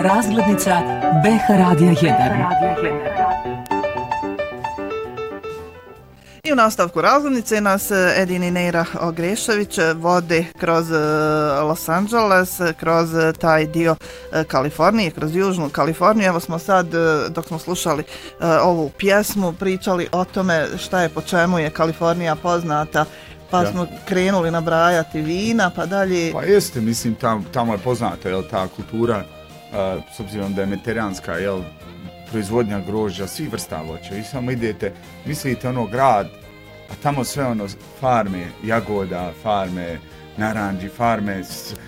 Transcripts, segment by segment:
Razglednica BH Radija 1. I u nastavku razglednice nas Edin i Neira Ogrešević vode kroz Los Angeles, kroz taj dio Kalifornije, kroz južnu Kaliforniju. Evo smo sad, dok smo slušali ovu pjesmu, pričali o tome šta je, po čemu je Kalifornija poznata, pa smo krenuli nabrajati vina, pa dalje. Pa jeste, mislim, tamo je poznata, jel, ta kultura, s obzirom da je mediteranska, jel, proizvodnja grožđa, svih vrsta voća. I samo idete, mislite ono grad, a tamo sve ono farme, jagoda, farme, naranđi, farme,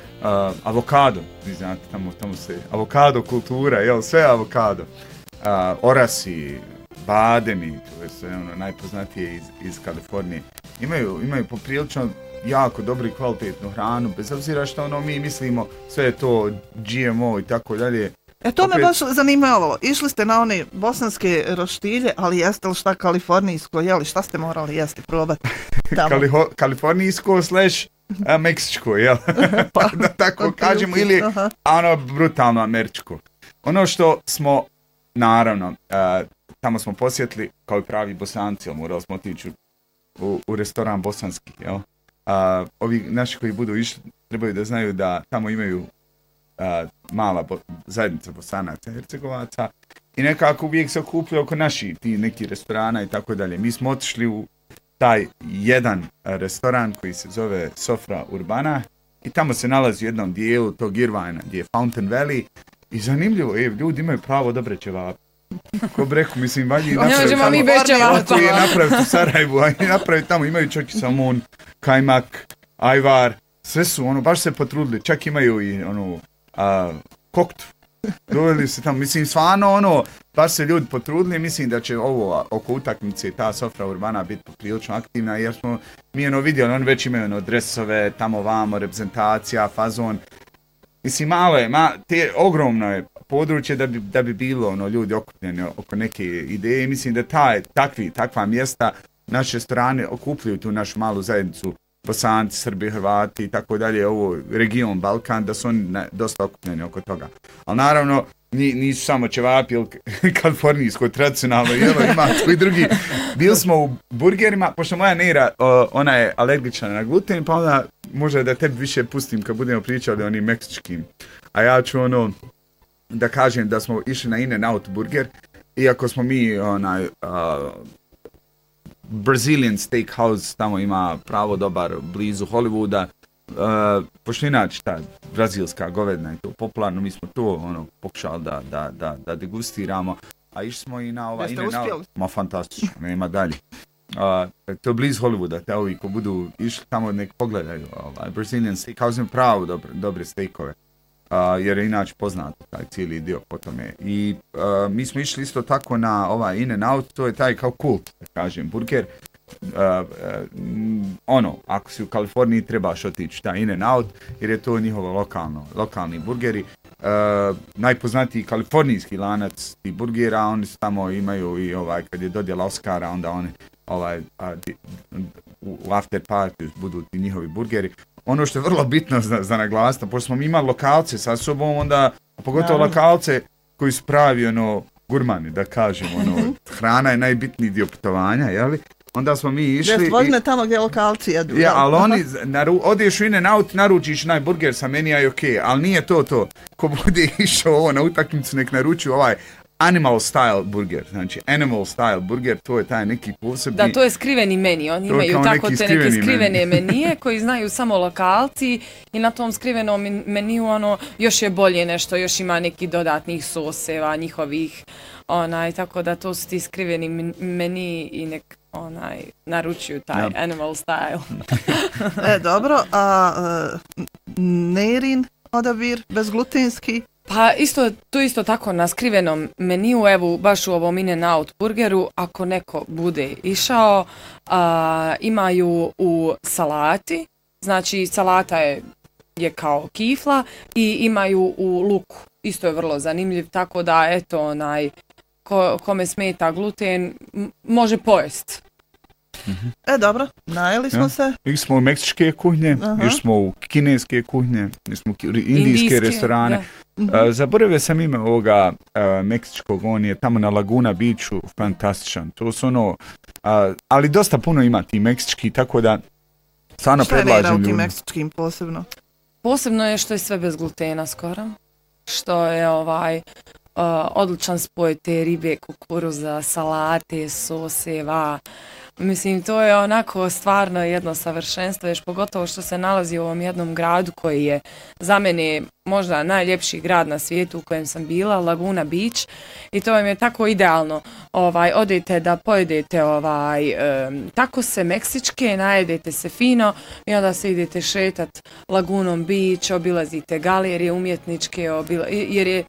avokado, vi znate, tamo se, avokado kultura, jel, sve avokado. Orasi, bademi, to je sve ono najpoznatije iz Kalifornije. Imaju poprilično jako dobru i kvalitetnu hranu, bez obzira što ono mi mislimo, sve je to GMO i tako dalje. To me baš zanimalo. Išli ste na one bosanske roštilje, ali jeste li šta kalifornijsko jeli? Šta ste morali jesti, probati tamo? Kalifornijsko / meksičko, jel? Pa, da tako kažemo, ili ono brutalno američko. Ono što smo, naravno, tamo smo posjetili, kao i pravi Bosanci, jel, morali smo otići u restoran bosanski, jel? Ovi naši koji budu išli trebaju da znaju da tamo imaju mala zajednica Bosanaca i Hercegovaca i nekako uvijek se okupljaju oko naših ti neki restorana i tako dalje. Mi smo otišli u taj jedan restoran koji se zove Sofra Urbana i tamo se nalazi u jednom dijelu tog Irvina gdje je Fountain Valley i zanimljivo, ljudi imaju pravo dobre ćevape. Ko breku, mislim, valji napraviti u Sarajevu, a i napraviti tamo, imaju čak i salmon, kajmak, ajvar, sve su, ono, baš se potrudili, čak imaju i, ono, koktu, doveli se tamo, mislim, stvarno, ono, baš se ljudi potrudili, mislim da će ovo, oko utakmice, ta Sofra Urbana biti poprilično aktivna, jer smo mi, ono, vidjeli, oni već imaju, ono, dresove, tamo vamo, reprezentacija, fazon, mislim, malo je, ogromno je područje da bi bilo ono ljudi okupljeni oko neke ideje. Mislim da takva mjesta naše strane okupljaju tu našu malu zajednicu, Bosanci, Srbi, Hrvati i tako dalje, ovo region Balkan, da su oni dosta okupljeni oko toga. Ali naravno nisu samo ćevapi ili kalifornijsko tradicionalno jelo, ima koji drugi. Bili smo u burgerima, pošto moja Neira, ona je alergična na gluten, pa onda može da tebi više pustim kad budemo pričali o onim meksičkim. A ja ću ono da kažem da smo išli na In-N-Out burger, iako smo mi Brazilian Steakhouse, tamo ima pravo dobar blizu Hollywooda, pošto inače ta brazilska govedna je to popularno, mi smo to ono pokušali da degustiramo, a išli smo i na In-N-Out, ma fantastično, nema dalje. To je blizu Hollywooda, te ovi ko budu išli tamo nek pogledaju, Brazilian Steakhouse ima pravo dobre steakove. Jer je inače poznato taj cijeli dio po tome. I mi smo išli isto tako na ovaj In-N-Out, to je taj kao kult, da kažem, burger. Ako si u Kaliforniji trebaš otići taj In-N-Out, jer je to njihovo lokalni burgeri. Najpoznatiji kalifornijski lanac tih burgera, oni tamo imaju i kad je dodjela Oscara, onda oni u after party budu ti njihovi burgeri. Ono što je vrlo bitno za naglasiti, pošto smo imali lokalce sa sobom, onda pogotovo lokalce koji su pravi gurmani, da kažem, hrana je najbitniji dio putovanja, jeli? Onda smo mi išli... Vozne tamo gdje lokalci jedu. Ja, ali oni, odeš u In-N-Out, naručiš najburger sa menija i okej, ali nije to. Ko bude išao na utakmicu, nek naruči Animal style burger, znači animal style burger, to je taj neki posebni... Da, to je skriveni meni, oni imaju tako te neke skrivene menije koji znaju samo lokalci i na tom skrivenom meniju još je bolje nešto, još ima neki dodatnih soseva njihovih, tako da to su ti skriveni meniji i nek naručuju taj animal style. Dobro, a Neirin odabir bezglutenski? Pa isto tako na skrivenom meniju, evo baš u ovom In-N-Out burgeru, ako neko bude išao, imaju u salati, znači salata je kao kifla i imaju u luku, isto je vrlo zanimljiv, tako da eto kome smeta gluten može pojesti. Dobro, najeli smo se. Išli smo u meksičke kuhnje, išli smo u kineske kuhnje, išli smo u indijske restorane. Zaboravio sam ime ovoga meksičkog, on je tamo na Laguna Beachu, fantastičan. To su ono, ali dosta puno ima ti meksički, tako da stvarno predlažem ljudima. Šta je Neira u tim meksičkim posebno? Posebno je što je sve bez glutena skoro. Što je odličan spoj te ribe, kukuruza, salate, soseva. Mislim, to je onako stvarno jedno savršenstvo, još pogotovo što se nalazi u ovom jednom gradu koji je za mene možda najljepši grad na svijetu u kojem sam bila, Laguna Beach, i to vam je tako idealno. Odete da pojedete takose meksičke, najedete se fino i onda se idete šetat Lagunom Beach, obilazite galerije umjetničke, jer je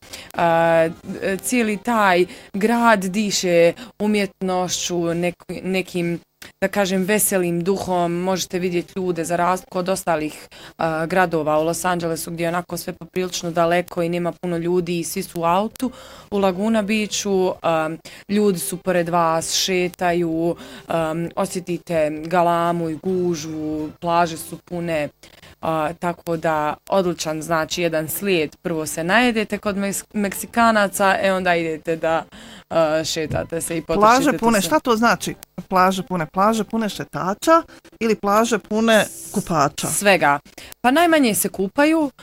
cijeli taj grad diše umjetnošću, nekim, da kažem, veselim duhom. Možete vidjeti ljude za razliku od ostalih gradova u Los Angelesu gdje je onako sve poprilično daleko i nema puno ljudi i svi su u autu. U Laguna Beachu ljudi su pored vas, šetaju, osjetite galamu i gužvu, plaže su pune. Tako da odličan, znači jedan slijed. Prvo se najedete kod Meksikanaca, onda idete da šetate se i potrošite. Plaže pune, šta to znači? Plaže pune šetača ili plaže pune kupača? Svega. Pa najmanje se kupaju.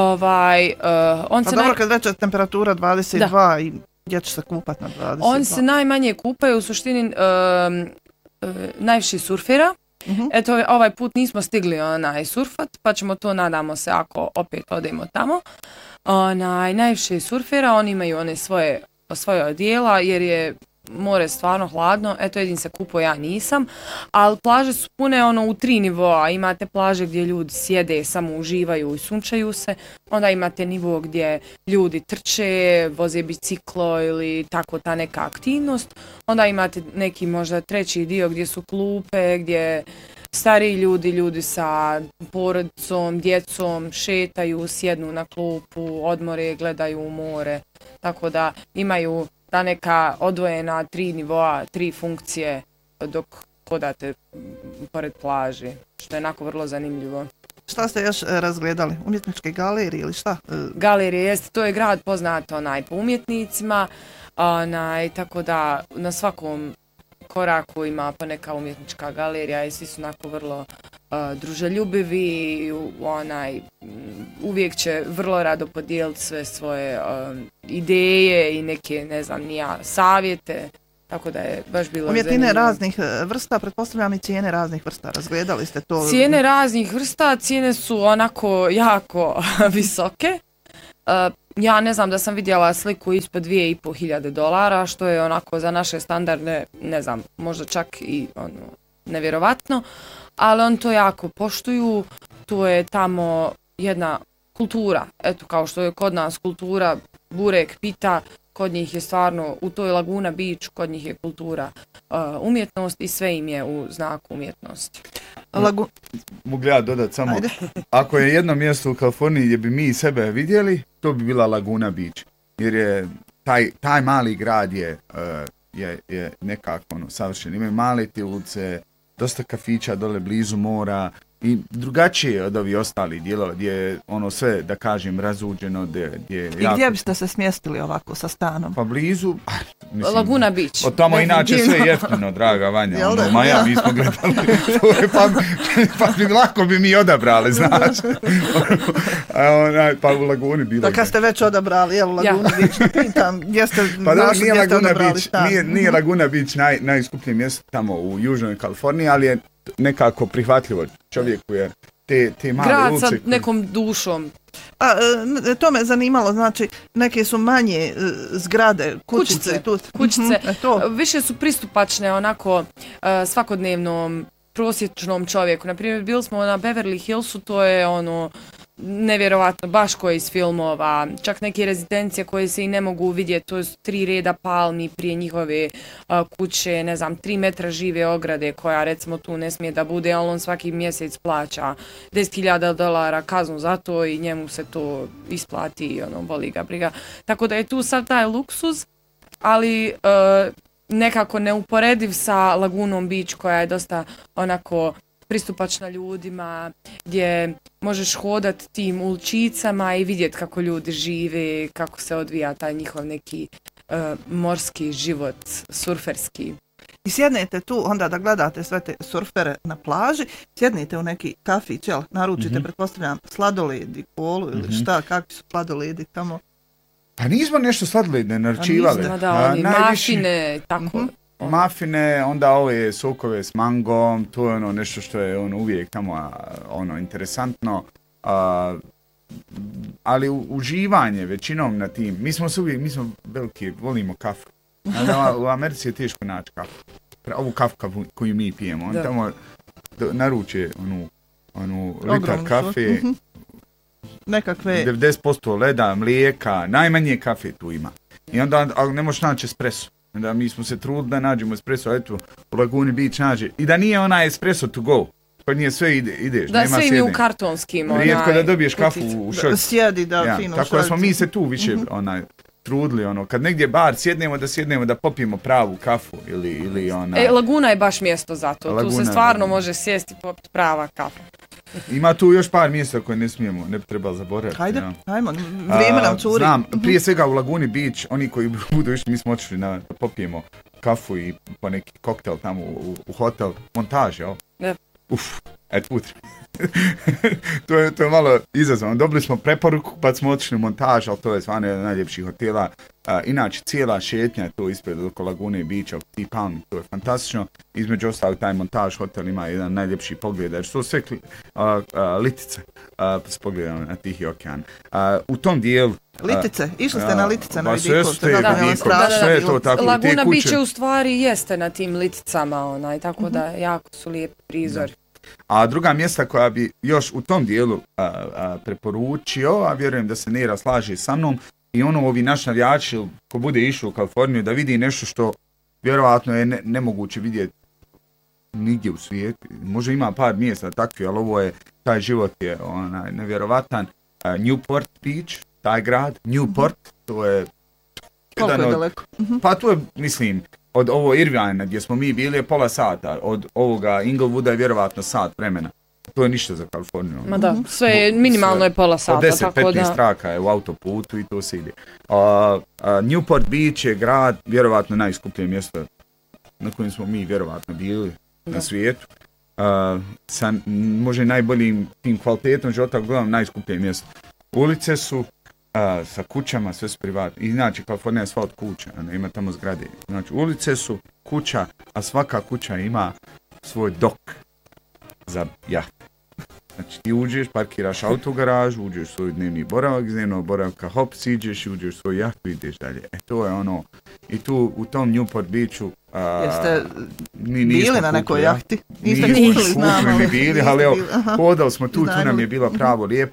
Dobro, kad veća temperatura 22 i gdje će se kupat na 22? On se najmanje kupaju, u suštini najviše surfera. Eto, ovaj put nismo stigli surfat, pa ćemo to, nadamo se, ako opet odemo tamo. Najviše surfera, oni imaju one svoje odijela, jer je more stvarno hladno, eto jedin se kupo, ja nisam, ali plaže su pune u 3 nivoa. Imate plaže gdje ljudi sjede, samo uživaju i sunčaju se, onda imate nivo gdje ljudi trče, voze biciklo ili tako ta neka aktivnost, onda imate neki možda treći dio gdje su klupe, gdje stariji ljudi sa porodicom, djecom šetaju, sjednu na klupu, odmore, gledaju u more, tako da imaju ta neka odvojena 3 nivoa, 3 funkcije dok hodate pored plaži, što je onako vrlo zanimljivo. Šta ste još razgledali? Umjetničke galerije ili šta? Galerije, jeste, to je grad poznat po umjetnicima, tako da na svakom koraku ima pa neka umjetnička galerija i svi su onako vrlo druželjubivi, uvijek će vrlo rado podijeliti sve svoje ideje i neke, ne znam, savjete, tako da je baš bilo umjetnine zanimljivo. Raznih vrsta, pretpostavljam i cijene raznih vrsta, razgledali ste to? Cijene raznih vrsta, cijene su onako jako visoke. Ja ne znam da sam vidjela sliku ispod $2.500, što je onako za naše standarde, ne znam, možda čak i nevjerovatno, ali oni to jako poštuju. Tu je tamo jedna kultura, eto kao što je kod nas kultura burek, pita, kod njih je stvarno u toj Laguna Beach, kod njih je kultura umjetnost i sve im je u znaku umjetnosti. Mogu ja dodati samo, ako je jedno mjesto u Kaliforniji gdje bi mi sebe vidjeli, to bi bila Laguna Beach, jer je taj mali grad je nekako savršen. Imaju male te ulice, dosta kafića dole blizu mora i drugačije od ovih ostalih dijelova gdje je sve, da kažem, razuđeno. I gdje biste se smjestili ovako sa stanom? Pa blizu, mislim, Laguna Beach. Od tamo inače sve jeftino, draga Vanja. Miami smo gledali, pa lako bi mi odabrali, znaš. Pa u Laguni bilo. Da kad ste već odabrali, evo Laguna Beach, pitam, gdje ste našli, gdje ste odabrali stan? Nije Laguna Beach najskuplje mjesto tamo u Južnoj Kaliforniji, ali je nekako prihvatljivo čovjeku, jer te male grad ulice... Grad sa nekom dušom. To me zanimalo, znači neke su manje zgrade, kućice. Više su pristupačne onako svakodnevnom prosječnom čovjeku. Naprimjer, bili smo na Beverly Hillsu, to je nevjerovatno, baš koje iz filmova, čak neke rezidencije koje se i ne mogu vidjeti, to je 3 reda palmi prije njihove kuće, ne znam, 3 metra žive ograde koja recimo tu ne smije da bude, ali on svaki mjesec plaća $10,000 kaznu za to i njemu se to isplati i boli ga briga. Tako da je tu sad taj luksuz, ali nekako neuporediv sa Lagunom Beach koja je dosta onako pristupačna ljudima, gdje možeš hodati tim uličicama i vidjeti kako ljudi žive, kako se odvija taj njihov neki morski život, surferski. I sjednete tu, onda da gledate sve te surfere na plaži, sjednite u neki kafić, jel, naručite, pretpostavljam, sladoledi, kolu ili šta, kakvi su sladoledi tamo? Pa nismo nešto sladoledi naručivali. Mafine, tako. Mafine, onda ove sokove s mangom, to je nešto što je uvijek tamo interesantno. Ali uživanje većinom na tim, mi smo veliki, volimo kafu. U Americi je teško naći kafu. Ovu kafu koju mi pijemo, on tamo naruče onu litar kafe, nekakve 90% leda, mlijeka, najmanje kafe tu ima. I onda ne možeš naći espresso. Onda mi smo se trudili da nađemo espresso, eto u Laguni Beach nađe. I da nije onaj espresso to go. Pa nije sve ideš, da nema sve ide u kartonskim. Rijetko da dobiješ kafu u šolj. Sjedi, da, fino u tako da smo mi se tu više trudili, kad negdje bar sjednemo da popijemo pravu kafu ili Laguna je baš mjesto za to, Laguna, tu se stvarno može sjesti i popiti prava kafa. Ima tu još par mjesta koje ne bi trebalo zaboraviti. Hajde, ajmo, vrijeme nam curi. Znam, prije svega u Laguni Beach, oni koji budu išli, mi smo otišli da popijemo kafu i po neki koktel tamo u hotel, montaž, jel? Ne. To je malo izazovno. Dobili smo preporuku pa smo otišli u montaž, ali to je stvarno jedan najljepših hotela. Inače, cijela šetnja je tu ispred oko Lagune Beacha, ti palmi, to je fantastično. Između ostalog, taj montaž hotel ima jedan najljepši pogled, jer su sve litice s pogledom na Tihi okean. U tom dijelu Litice, išli ste na Litice na Vidikov. Sve je to tako. Laguna Beach u stvari jeste na tim liticama, tako da jako su lijepi prizori. A druga mjesta koja bi još u tom dijelu preporučio, a vjerujem da se Nera slaže sa mnom, i ovi naši navijači, ko bude išao u Kaliforniju, da vidi nešto što vjerovatno je nemoguće vidjeti nigdje u svijetu. Možda ima par mjesta takvi, ali taj život je nevjerovatan. Newport Beach, taj grad, Newport, to je... Koliko je daleko? Pa to je, mislim, od ovo Irvina gdje smo mi bili je pola sata, od ovoga Inglewooda je vjerovatno sat vremena. To je ništa za Kaliforniju. Ma da, sve minimalno je pola sata. 10-15 traka je u autoputu i to se ide. Newport Beach je grad, vjerovatno najskuplje mjesto na kojem smo mi vjerovatno bili na svijetu. Sa možda najboljim tim kvalitetom života, gledam najskuplje mjesto. Ulice su sa kućama, sve su privatne. Inače, Kalifornija je sva od kuća, ima tamo zgrade. Znači, ulice su kuća, a svaka kuća ima svoj dok za jahte. Znači, ti uđeš, parkiraš auto u garažu, uđeš u svoj dnevni boravak, iz dnevnog boravka, hop, siđeš i uđeš u svoju jahtu i ideš dalje. To je i tu u tom Newport Beachu jeste bili na nekoj jahti? Nismo kupili, ali hodali smo tu nam je bilo pravo lijepo.